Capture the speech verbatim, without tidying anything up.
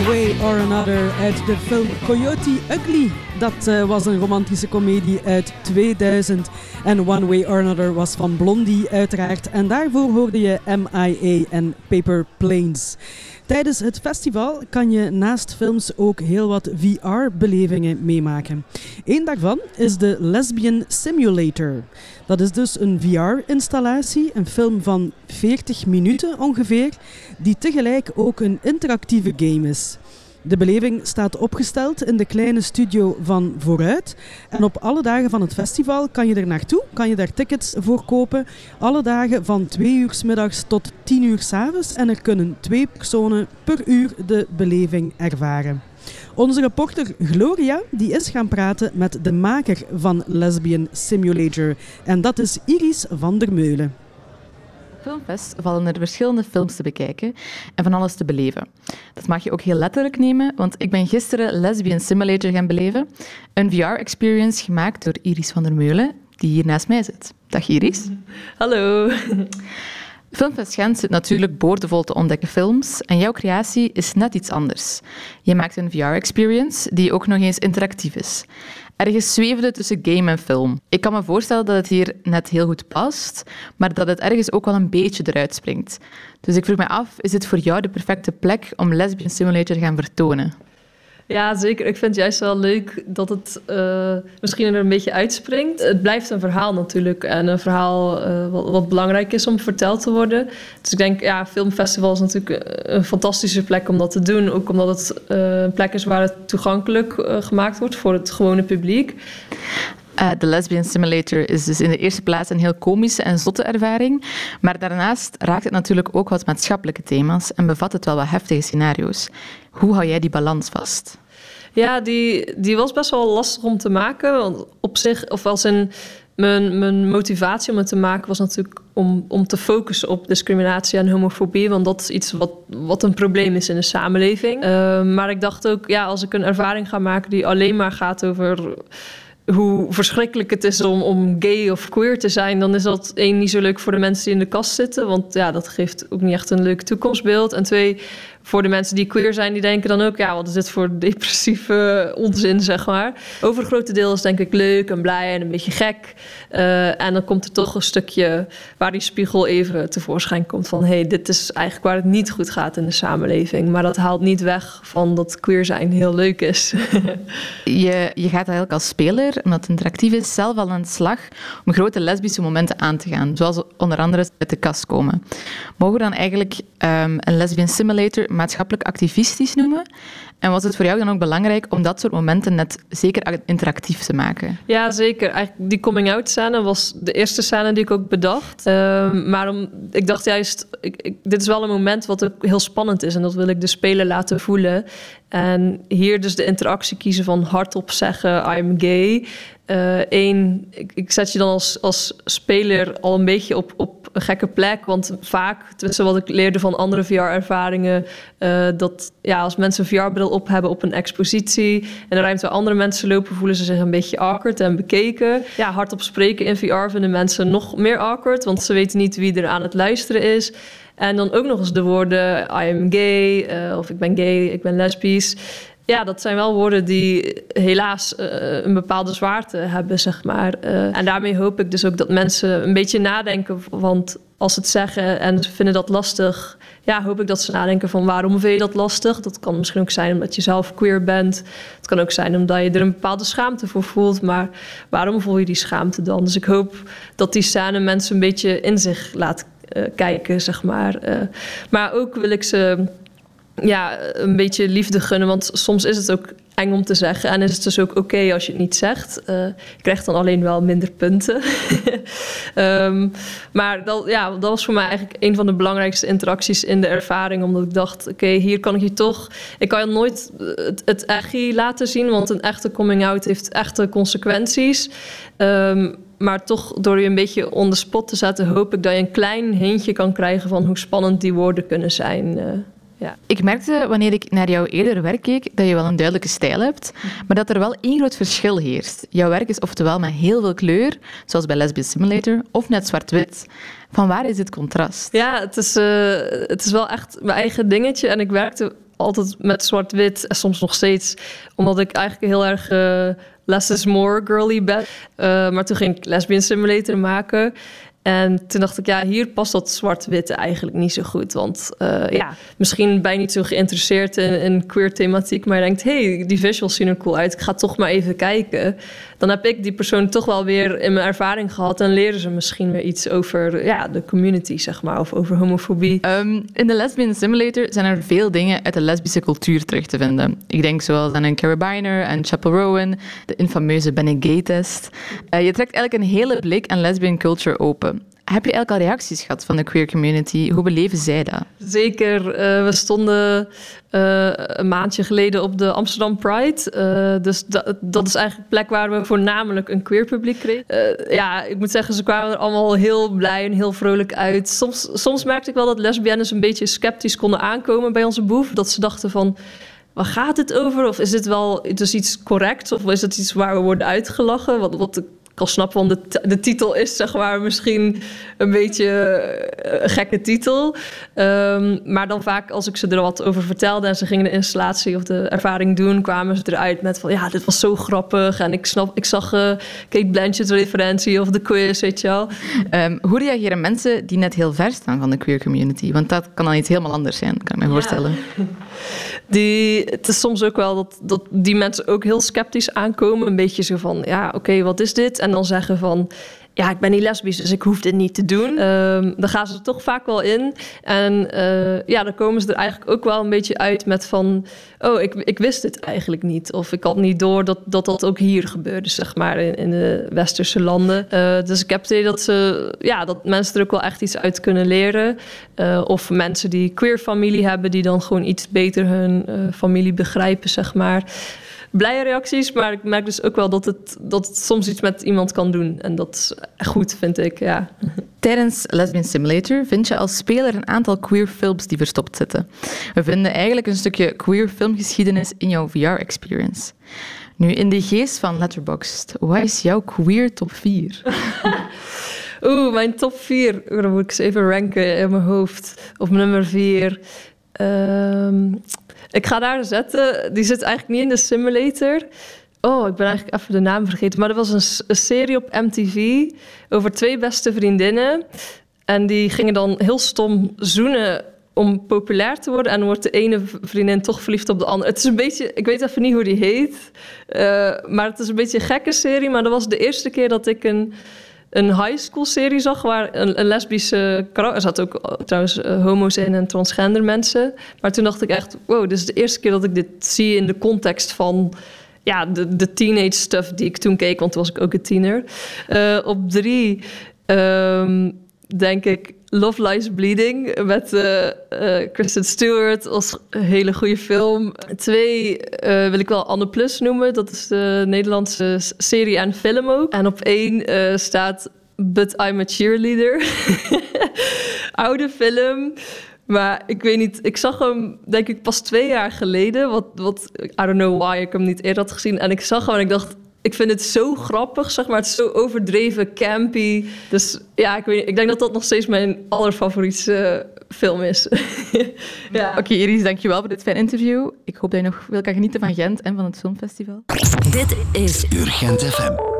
Way or Another uit de film Coyote Ugly. Dat uh, was een romantische komedie uit tweeduizend. En One Way or Another was van Blondie uiteraard. En daarvoor hoorde je M I A en Paper Planes. Tijdens het festival kan je naast films ook heel wat V R-belevingen meemaken. Eén daarvan is de Lesbian Simulator. Dat is dus een V R-installatie, een film van veertig minuten ongeveer, die tegelijk ook een interactieve game is. De beleving staat opgesteld in de kleine studio van Vooruit. En op alle dagen van het festival kan je er naartoe, kan je daar tickets voor kopen. Alle dagen van twee uur 's middags tot tien uur 's avonds. En er kunnen twee personen per uur de beleving ervaren. Onze reporter Gloria die is gaan praten met de maker van Lesbian Simulator. En dat is Iris van der Meulen. Filmfest vallen er verschillende films te bekijken en van alles te beleven. Dat mag je ook heel letterlijk nemen, want ik ben gisteren Lesbian Simulator gaan beleven. Een V R-experience gemaakt door Iris van der Meulen, die hier naast mij zit. Dag Iris. Hallo. Filmfest Gent zit natuurlijk boordevol te ontdekken films en jouw creatie is net iets anders. Je maakt een V R-experience die ook nog eens interactief is. Ergens zweefde tussen game en film. Ik kan me voorstellen dat het hier net heel goed past, maar dat het ergens ook wel een beetje eruit springt. Dus ik vroeg me af, is dit voor jou de perfecte plek om Lesbian Simulator te gaan vertonen? Ja, zeker. Ik vind het juist wel leuk dat het uh, misschien er een beetje uitspringt. Het blijft een verhaal natuurlijk. En een verhaal uh, wat, wat belangrijk is om verteld te worden. Dus ik denk, ja, filmfestival is natuurlijk een fantastische plek om dat te doen. Ook omdat het uh, een plek is waar het toegankelijk uh, gemaakt wordt voor het gewone publiek. Uh, de Lesbian Simulator is dus in de eerste plaats een heel komische en zotte ervaring. Maar daarnaast raakt het natuurlijk ook wat maatschappelijke thema's en bevat het wel wat heftige scenario's. Hoe hou jij die balans vast? Ja, die, die was best wel lastig om te maken. Want op zich, of als in mijn, mijn motivatie om het te maken was natuurlijk om, om te focussen op discriminatie en homofobie. Want dat is iets wat, wat een probleem is in de samenleving. Uh, maar ik dacht ook, ja, als ik een ervaring ga maken die alleen maar gaat over hoe verschrikkelijk het is om, om gay of queer te zijn, dan is dat één, niet zo leuk voor de mensen die in de kast zitten. Want ja, dat geeft ook niet echt een leuk toekomstbeeld. En twee, voor de mensen die queer zijn, die denken dan ook, ja, wat is dit voor depressieve onzin, zeg maar. Overgrote deel is denk ik leuk en blij en een beetje gek. Uh, en dan komt er toch een stukje waar die spiegel even tevoorschijn komt van, hé, hey, dit is eigenlijk waar het niet goed gaat in de samenleving. Maar dat haalt niet weg van dat queer zijn heel leuk is. je, je gaat eigenlijk als speler, omdat het interactief is, zelf al aan de slag om grote lesbische momenten aan te gaan. Zoals onder andere uit de kast komen. Mogen we dan eigenlijk um, een lesbian simulator maatschappelijk activistisch noemen? En was het voor jou dan ook belangrijk om dat soort momenten net zeker interactief te maken? Ja, zeker. Eigenlijk die coming-out scène was de eerste scène die ik ook bedacht. Uh, maar om, ik dacht juist, ik, ik, dit is wel een moment wat ook heel spannend is. En dat wil ik de speler laten voelen. En hier dus de interactie kiezen van hardop zeggen, I'm gay. Eén, uh, ik, ik zet je dan als, als speler al een beetje op, op een gekke plek. Want vaak, tenminste wat ik leerde van andere V R-ervaringen, Uh, dat ja, als mensen een V R-bril op hebben op een expositie en de ruimte waar andere mensen lopen, voelen ze zich een beetje awkward en bekeken. Ja, hardop spreken in V R vinden mensen nog meer awkward, want ze weten niet wie er aan het luisteren is. En dan ook nog eens de woorden I am gay, uh, of ik ben gay, ik ben lesbisch. Ja, dat zijn wel woorden die helaas uh, een bepaalde zwaarte hebben, zeg maar. Uh, en daarmee hoop ik dus ook dat mensen een beetje nadenken, want als ze het zeggen en ze vinden dat lastig, ja, hoop ik dat ze nadenken van waarom vind je dat lastig? Dat kan misschien ook zijn omdat je zelf queer bent. Het kan ook zijn omdat je er een bepaalde schaamte voor voelt. Maar waarom voel je die schaamte dan? Dus ik hoop dat die scène mensen een beetje in zich laat uh, kijken, zeg maar. Uh, maar ook wil ik ze ja, een beetje liefde gunnen, want soms is het ook eng om te zeggen. En is het dus ook oké okay als je het niet zegt. Uh, je krijgt dan alleen wel minder punten. um, maar dat, ja, dat was voor mij eigenlijk een van de belangrijkste interacties in de ervaring. Omdat ik dacht, oké, okay, hier kan ik je toch... Ik kan je nooit het, het echi laten zien, want een echte coming-out heeft echte consequenties. Um, maar toch door je een beetje on the spot te zetten, hoop ik dat je een klein hintje kan krijgen van hoe spannend die woorden kunnen zijn. Uh, Ja. Ik merkte, wanneer ik naar jouw eerdere werk keek, dat je wel een duidelijke stijl hebt, maar dat er wel één groot verschil heerst. Jouw werk is oftewel met heel veel kleur, zoals bij Lesbian Simulator, of net zwart-wit. Van waar is dit contrast? Ja, het is, uh, het is wel echt mijn eigen dingetje. En ik werkte altijd met zwart-wit en soms nog steeds. Omdat ik eigenlijk heel erg uh, less is more girly ben. Uh, maar toen ging ik Lesbian Simulator maken. En toen dacht ik, ja, hier past dat zwart-wit eigenlijk niet zo goed. Want uh, ja, misschien ben je niet zo geïnteresseerd in, in queer thematiek, maar je denkt, hé, hey, die visuals zien er cool uit. Ik ga toch maar even kijken. Dan heb ik die persoon toch wel weer in mijn ervaring gehad en leren ze misschien weer iets over ja, de community, zeg maar, of over homofobie. Um, in de Lesbian Simulator zijn er veel dingen uit de lesbische cultuur terug te vinden. Ik denk zoals aan een Carabiner en Chappell Rowan, de infameuze Ben Gay-test. Uh, je trekt eigenlijk een hele blik aan lesbian culture open. Heb je eigenlijk al reacties gehad van de queer community? Hoe beleven zij dat? Zeker. Uh, we stonden uh, een maandje geleden op de Amsterdam Pride. Uh, dus dat, dat is eigenlijk een plek waar we voornamelijk een queer publiek kregen. Uh, ja, ik moet zeggen, ze kwamen er allemaal heel blij en heel vrolijk uit. Soms, soms merkte ik wel dat lesbiennes een beetje sceptisch konden aankomen bij onze boef. Dat ze dachten van, waar gaat het over? Of is dit wel dus iets correct? Of is het iets waar we worden uitgelachen? Wat, wat ik al snap, want de, t- de titel is zeg maar misschien een beetje een gekke titel. Um, maar dan vaak als ik ze er wat over vertelde en ze gingen de installatie of de ervaring doen, kwamen ze eruit met van ja, dit was zo grappig en ik snap, ik zag uh, Kate Blanchett referentie of de quiz, weet je wel. Um, hoe reageren mensen die net heel ver staan van de queer community? Want dat kan dan iets helemaal anders zijn, kan ik me ja. voorstellen. Die, het is soms ook wel dat, dat die mensen ook heel sceptisch aankomen. Een beetje zo van, ja, oké, okay, wat is dit? En dan zeggen van, ja, ik ben niet lesbisch, dus ik hoef dit niet te doen. Um, dan gaan ze er toch vaak wel in. En uh, ja, dan komen ze er eigenlijk ook wel een beetje uit met van, oh, ik, ik wist het eigenlijk niet. Of ik had niet door dat dat, dat ook hier gebeurde, zeg maar, in, in de westerse landen. Uh, dus ik heb het idee dat, ze, ja, dat mensen er ook wel echt iets uit kunnen leren. Uh, of mensen die queer familie hebben, die dan gewoon iets beter hun uh, familie begrijpen, zeg maar. Blije reacties, maar ik merk dus ook wel dat het, dat het soms iets met iemand kan doen. En dat is goed, vind ik, ja. Tijdens Lesbian Simulator vind je als speler een aantal queer films die verstopt zitten. We vinden eigenlijk een stukje queer filmgeschiedenis in jouw V R-experience. Nu, in de geest van Letterboxd, wat is jouw queer top vier? Oeh, mijn top vier. Dan moet ik eens even ranken in mijn hoofd. Op nummer vier. Um, ik ga daar zetten. Die zit eigenlijk niet in de simulator. Oh, ik ben eigenlijk even de naam vergeten. Maar er was een, een serie op M T V over twee beste vriendinnen. En die gingen dan heel stom zoenen om populair te worden. En dan wordt de ene vriendin toch verliefd op de andere. Het is een beetje, ik weet even niet hoe die heet. Uh, maar het is een beetje een gekke serie. Maar dat was de eerste keer dat ik een... een high school serie zag waar een, een lesbische karakter... Er zaten ook trouwens uh, homo's in en transgender mensen. Maar toen dacht ik echt, wow, dit is de eerste keer dat ik dit zie in de context van... ja, de, de teenage stuff die ik toen keek, want toen was ik ook een tiener. Uh, op drie um, denk ik Love Lies Bleeding met uh, uh, Kristen Stewart als een hele goede film. Twee uh, wil ik wel Anne Plus noemen. Dat is de Nederlandse serie en film ook. En op één uh, staat But I'm a Cheerleader. Oude film. Maar ik weet niet, ik zag hem denk ik pas twee jaar geleden. Wat, wat, I don't know why ik hem niet eerder had gezien. En ik zag hem en ik dacht, ik vind het zo grappig, zeg maar. Het is zo overdreven, campy. Dus ja, ik, weet, ik denk dat dat nog steeds mijn allerfavoriete uh, film is. Ja. Oké, okay, Iris, dankjewel voor dit fijn interview. Ik hoop dat je nog veel kan genieten van Gent en van het filmfestival. Dit is Urgent F M.